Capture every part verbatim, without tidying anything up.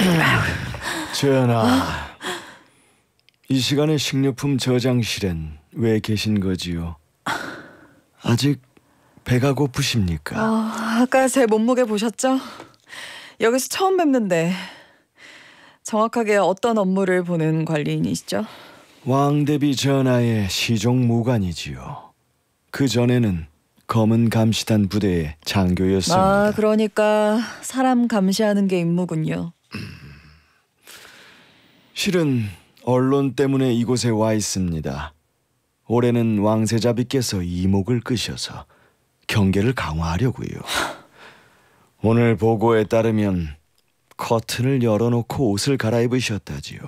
전하, 이 시간에 식료품 저장실엔 왜 계신 거지요? 아직 배가 고프십니까? 어, 아까 제 몸무게 보셨죠? 여기서 처음 뵙는데 정확하게 어떤 업무를 보는 관리인이시죠? 왕대비 전하의 시종무관이지요. 그 전에는 검은 감시단 부대의 장교였습니다. 아, 그러니까 사람 감시하는 게 임무군요. 실은 언론 때문에 이곳에 와 있습니다. 올해는 왕세자비께서 이목을 끄셔서 경계를 강화하려고요. 오늘 보고에 따르면 커튼을 열어놓고 옷을 갈아입으셨다지요.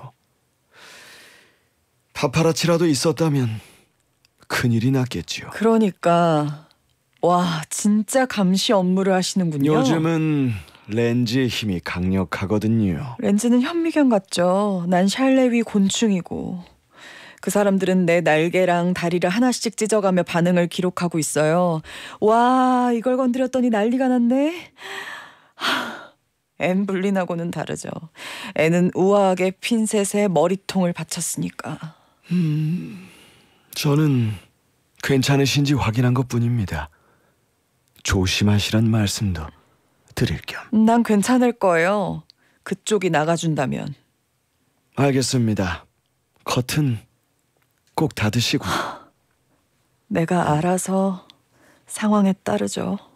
파파라치라도 있었다면 큰일이 났겠지요. 그러니까 와, 진짜 감시 업무를 하시는군요. 요즘은 렌즈의 힘이 강력하거든요. 렌즈는 현미경 같죠. 난 샬레위 곤충이고. 그 사람들은 내 날개랑 다리를 하나씩 찢어가며 반응을 기록하고 있어요. 와, 이걸 건드렸더니 난리가 났네. 하, 앤 블린하고는 다르죠. 애는 우아하게 핀셋에 머리통을 받쳤으니까. 음, 저는 괜찮으신지 확인한 것뿐입니다. 조심하시란 말씀도 드릴 겸. 난 괜찮을 거예요. 그쪽이 나가준다면. 알겠습니다. 커튼 꼭 닫으시고. 내가 알아서 상황에 따르죠.